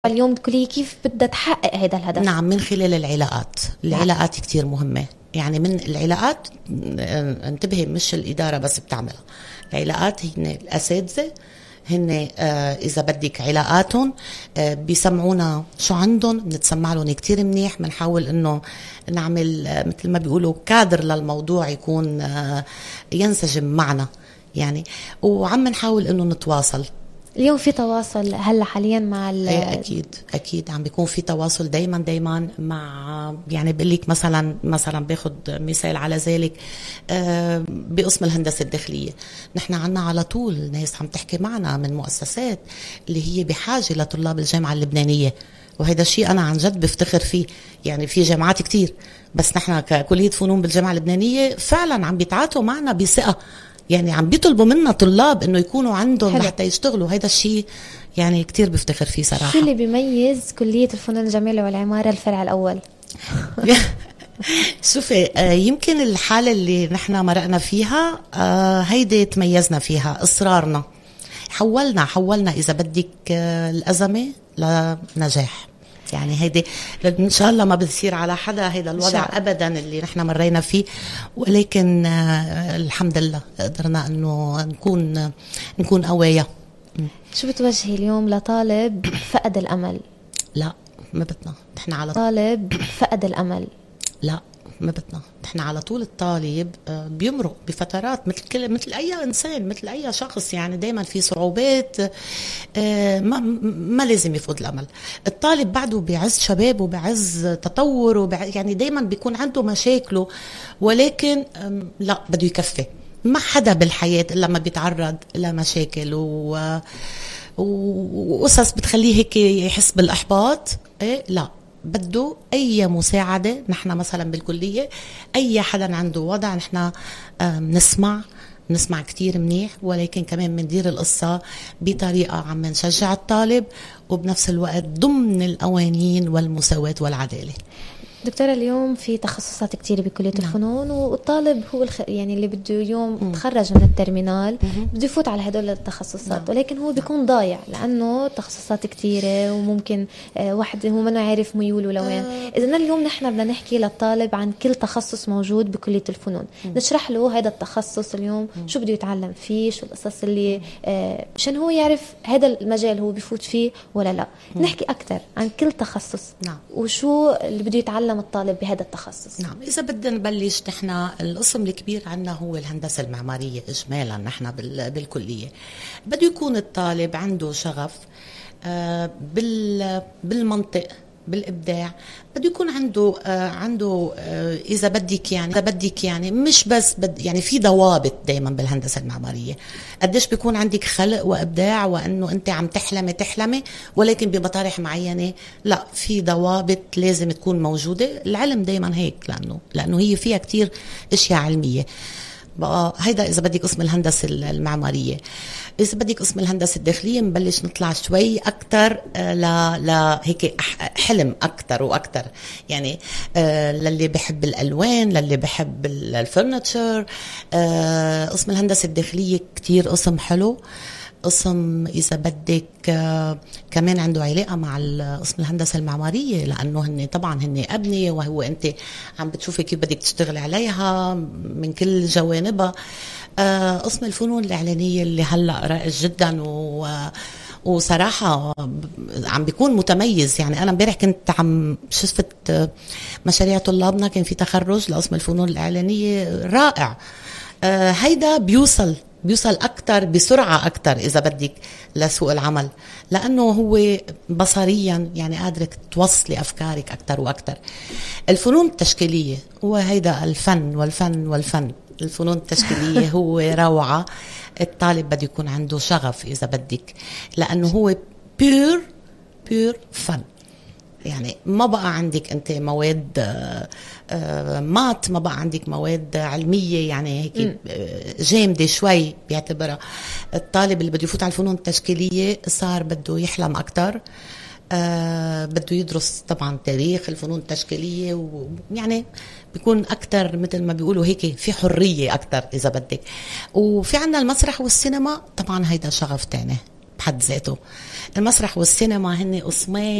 اليوم الكلية كيف بدها تحقق هذا الهدف؟ نعم، من خلال العلاقات كتير مهمة. يعني من العلاقات انتبهي، مش الإدارة بس بتعملها، العلاقات هن الأساتذة، هن إذا بدك علاقاتهم بيسمعونا شو عندهم، بنتسمع لهم كتير منيح، بنحاول إنه نعمل مثل ما بيقولوا كادر للموضوع يكون ينسجم معنا يعني، وعم نحاول إنه نتواصل. اليوم في تواصل هلا حاليا مع اكيد عم بيكون في تواصل دايما مع، يعني بقول لك مثلا باخذ مثال على ذلك بقسم الهندسه الداخليه، نحن عنا على طول ناس عم تحكي معنا من مؤسسات اللي هي بحاجه لطلاب الجامعه اللبنانيه، وهذا الشيء انا عن جد بفتخر فيه. يعني في جامعات كتير، بس نحن ككليه فنون بالجامعه اللبنانيه فعلا عم بيتعاطوا معنا بثقه، يعني عم بيطلبوا منا طلاب انه يكونوا عندهم لحتى يشتغلوا. هيدا الشيء يعني كتير بفتخر فيه صراحة. شو اللي بيميز كلية الفنون الجميلة والعمارة الفرع الأول؟ شوفي، يمكن الحالة اللي نحن مرقنا فيها هيدي تميزنا فيها، إصرارنا حولنا إذا بدك الأزمة لنجاح. يعني هيدي إن شاء الله ما بتصير على حدا هيدا الوضع أبدا اللي نحن مرينا فيه، ولكن الحمد لله قدرنا أنه نكون قوية. شو بتوجهي اليوم لطالب فقد الأمل؟ لا ما بدنا نحن على طالب فقد الأمل، لا ما بدنا نحن على طول. الطالب بيمرق بفترات مثل أي إنسان، مثل أي شخص، يعني دايما في صعوبات، ما لازم يفقد الأمل. الطالب بعده بعز شباب وبعز تطور يعني دايما بيكون عنده مشاكله، ولكن لا بده يكفي. ما حدا بالحياة إلا ما بيتعرض لمشاكل وقصص بتخليه هيك يحس بالإحباط. لا، بده أي مساعدة. نحن مثلا بالكلية أي حدا عنده وضع نحن نسمع كتير منيح، ولكن كمان مندير القصة بطريقة عم نشجع الطالب، وبنفس الوقت ضمن القوانين والمساواة والعدالة. دكتورة، اليوم في تخصصات كتير بكلية الفنون، والطالب هو يعني اللي بده اليوم تخرج من الترمينال بده يفوت على هدول التخصصات، ولكن هو بيكون ضايع لأنه تخصصات كتيرة، وممكن واحد هو ما عارف ميوله لوين. إذن اليوم نحن بدنا نحكي للطالب عن كل تخصص موجود بكلية الفنون، نشرح له هذا التخصص اليوم شو بده يتعلم فيه، شو القصص اللي عشان هو يعرف هذا المجال هو بيفوت فيه ولا لا. نحكي أكتر عن كل تخصص وشو اللي بده يتعلم الطالب بهذا التخصص. نعم، إذا بدنا نبلش، نحن القسم الكبير عنا هو الهندسة المعمارية إجمالا. نحن بالكلية بده يكون الطالب عنده شغف بالمنطق، بالإبداع. بده يكون عنده إذا بدك يعني مش بس يعني في ضوابط دايما بالهندسة المعمارية. قديش بيكون عندك خلق وإبداع، وأنه أنت عم تحلمي ولكن بمطارح معينة لا، في ضوابط لازم تكون موجودة. العلم دايما هيك، لأنه هي فيها كتير أشياء علمية. بقى هيدا إذا بدك قسم الهندسة المعمارية. إذا بدك قسم الهندسة الداخلية نبلش نطلع شوي أكتر هيك حلم أكتر وأكتر، يعني للي بحب الألوان، للي بحب الفرنتشر. قسم الهندسة الداخلية كتير قسم حلو، قسم إذا بدك كمان عنده علاقة مع قسم الهندسة المعمارية، لأنه هن أبنية، وهو أنت عم بتشوفي كيف بدك تشتغل عليها من كل جوانبها. قسم الفنون الإعلانية اللي هلأ رائج جدا وصراحة عم بيكون متميز. يعني أنا امبارح كنت عم شفت مشاريع طلابنا، كان في تخرج لقسم الفنون الإعلانية رائع. هيدا بيوصل أكتر بسرعة أكتر إذا بدك لسوق العمل، لأنه هو بصريا يعني قادرك توصلي أفكارك أكتر وأكتر. الفنون التشكيلية هو هيدا الفن. الفنون التشكيلية هو روعة. الطالب بده يكون عنده شغف إذا بدك، لأنه هو بيور فن. يعني ما بقى عندك أنت مواد مات، ما بقى عندك مواد علمية يعني هيك جامدة شوي بيعتبرها. الطالب اللي بده يفوت على الفنون التشكيلية صار بده يحلم أكتر، بده يدرس طبعا تاريخ الفنون التشكيلية، ويعني بيكون أكتر مثل ما بيقولوا هيك في حرية أكتر إذا بدك. وفي عنا المسرح والسينما طبعا هيدا شغف تاني بحد ذاته. المسرح والسينما هن قسمين